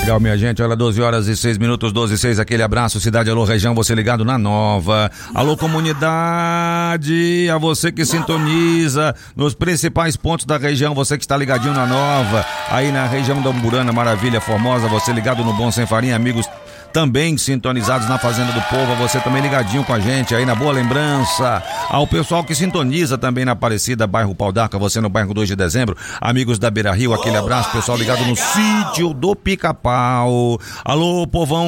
Legal, minha gente, olha, 12h06, 12h06, aquele abraço, cidade, alô, região, você ligado na Nova. Alô, comunidade, a você que sintoniza nos principais pontos da região, você que está ligadinho na Nova, aí na região da Umburana, Maravilha, Formosa, você ligado no Bom Sem Farinha, amigos também sintonizados na Fazenda do Povo, você também ligadinho com a gente aí na Boa Lembrança, ao pessoal que sintoniza também na Aparecida, bairro Pau d'Arca, você no bairro 2 de Dezembro, amigos da Beira Rio, aquele abraço, pessoal ligado no sítio do Pica-Pau. Alô, povão